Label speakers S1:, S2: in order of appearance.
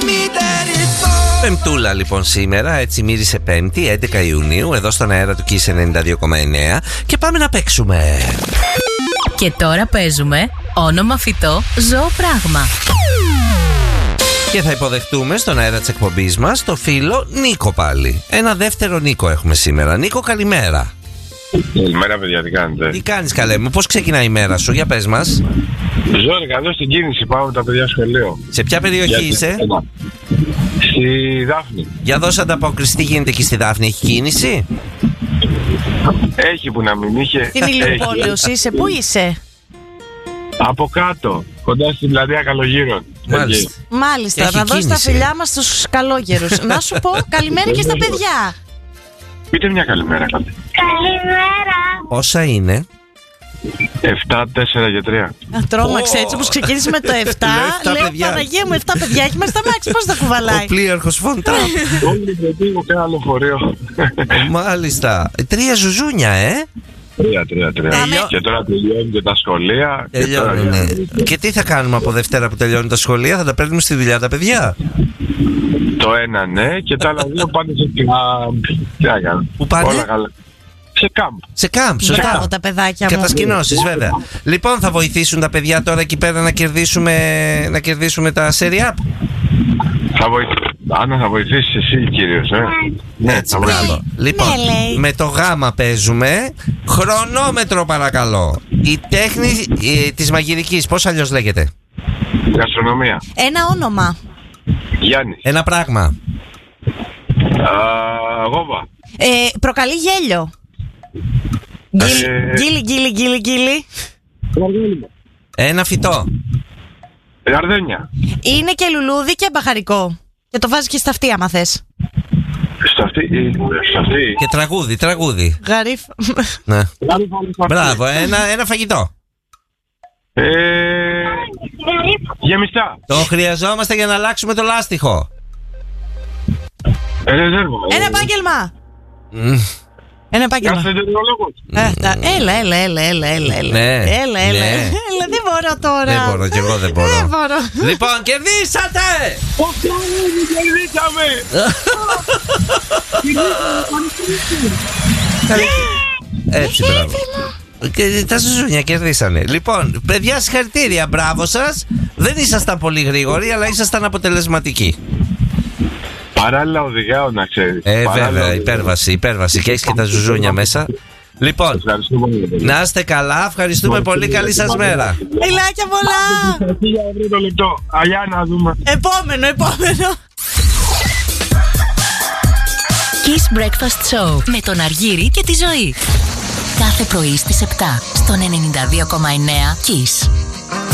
S1: Πεμπτούλα λοιπόν σήμερα, έτσι μύρισε Πέμπτη, 11 Ιουνίου, εδώ στον αέρα του Kiss 92,9 και πάμε να παίξουμε.
S2: Και τώρα παίζουμε όνομα, φυτό, ζώο, πράγμα.
S1: Και θα υποδεχτούμε στον αέρα της εκπομπής μας το φίλο Νίκο πάλι. Ένα δεύτερο Νίκο έχουμε σήμερα. Νίκο, καλημέρα.
S3: Καλημέρα, παιδιά, τι κάνετε?
S1: Τι κάνεις, καλέ μου, πώς ξεκινάει η μέρα σου, για πες μας.
S3: Ζόρικα, εδώ στην κίνηση, πάω με τα παιδιά σχολείο.
S1: Σε ποια περιοχή είσαι?
S3: Στη Δάφνη.
S1: Για δώσε ανταπόκριση, τι γίνεται εκεί στη Δάφνη, έχει κίνηση?
S3: Έχει που να μην είχε.
S4: Στην Ηλιούπολεως είσαι, πού είσαι?
S3: Από κάτω, κοντά στην πλατεία Καλογύρων.
S1: Μάλιστα.
S4: Μάλιστα,
S1: Έχει
S4: να δώσει τα
S1: κίνηση.
S4: φιλιά μας στους καλόγερους. Να σου πω, καλημέρα και στα παιδιά.
S3: Πείτε μια καλημέρα, κάτι.
S5: Καλημέρα.
S1: Όσα είναι?
S3: 7, 4 και 3.
S4: Τρόμαξε έτσι όπως ξεκίνησε με το 7.
S1: Λέω 7
S4: Λέω
S1: παιδιά.
S4: Παναγία μου, 7 παιδιά έχει μέσα στα μάξι, πώς τα κουβαλάει.
S1: Ο πλοίαρχος Φον Τραμπ.
S3: Όλοι προτείνω και ένα λεωφορείο.
S1: Μάλιστα. 3 ζουζούνια,
S3: 3. Και τώρα τελειώνουν και τα σχολεία. Και τώρα...
S1: Τελειώνουνε. Και τι θα κάνουμε από Δευτέρα που τελειώνουν τα σχολεία, θα τα παίρνουμε στη δουλειά τα παιδιά?
S3: Το ένα ναι, και τα άλλα δύο πάνε σε κάμπ. Τι να κάνω.
S1: Πού πάνε?
S3: Όλα καλά. Σε κάμπ.
S1: Σε κάμπ,
S4: Μπράβο
S1: σωστά.
S4: τα παιδάκια μου.
S1: Κατασκηνώσεις βέβαια. Λοιπόν, θα βοηθήσουν τα παιδιά τώρα εκεί πέρα να κερδίσουμε τα Serie Up.
S3: Άννα, θα βοηθήσεις εσύ κύριος, Ναι,
S1: Έτσι,
S3: θα βοηθήσεις.
S1: μπράβο. Λοιπόν,
S4: Ναι, λέει.
S1: με το γάμα παίζουμε. Χρονόμετρο παρακαλώ. Η τέχνη της μαγειρικής, πώς αλλιώς λέγεται?
S3: Γαστρονομία.
S4: Ένα όνομα.
S3: Γιάννη.
S1: Ένα πράγμα.
S3: Γόβα.
S4: Προκαλεί γέλιο. Γκίλι.
S1: Ένα φυτό.
S3: Γαρδένια.
S4: Είναι και λουλούδι και μπαχαρικό. Και το βάζει και στα αυτή άμα θες.
S3: Σταυτή.
S1: Και τραγούδι.
S4: Γαρίφ.
S1: Ναι. Μπράβο, ένα φαγητό.
S3: Γεμιστά.
S1: Το χρειαζόμαστε για να αλλάξουμε το λάστιχο.
S3: Ρεζέρβο.
S4: Ένα επάγγελμα.
S1: Μμ.
S4: Ένα επάγγελμα.
S3: Καστεντερολόγος.
S4: Έλα.
S1: Ναι.
S4: Έλα, δεν μπορώ τώρα.
S1: Δεν μπορώ, κι εγώ δεν μπορώ.
S4: Δεν μπορώ.
S1: Λοιπόν, κερδίσατε!
S3: Κερδίσαμε.
S1: Έτσι, μπράβο. Και τα ζουζούνια κερδίσανε. Λοιπόν, παιδιά, συγχαρητήρια, μπράβο σας. Δεν ήσασταν πολύ γρήγοροι, αλλά ήσασταν αποτελεσματικοί.
S3: Παράλληλα οδηγάω, να ξέρεις.
S1: Βέβαια, υπέρβαση. Και έχεις και τα ζουζούνια μέσα. Λοιπόν, να είστε καλά, ευχαριστούμε πολύ, καλή σας μέρα.
S4: Φιλάκια πολλά.
S3: 1000 ευρώ το λεπτό. Αγιά να δούμε.
S4: Επόμενο.
S2: Kiss Breakfast Show με τον Αργύρη και τη Ζωή. Κάθε πρωί στις 7 στον 92,9 Kiss.